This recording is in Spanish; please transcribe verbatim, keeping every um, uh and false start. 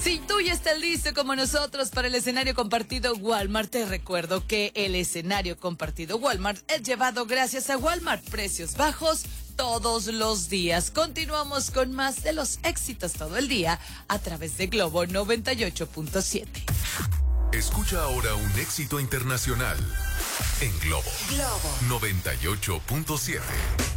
Si tú ya estás listo como nosotros para el escenario compartido Walmart, te recuerdo que el escenario compartido Walmart es llevado gracias a Walmart. Precios bajos todos los días. Continuamos con más de los éxitos todo el día a través de Globo noventa y ocho punto siete. Escucha ahora un éxito internacional en Globo, Globo noventa y ocho punto siete.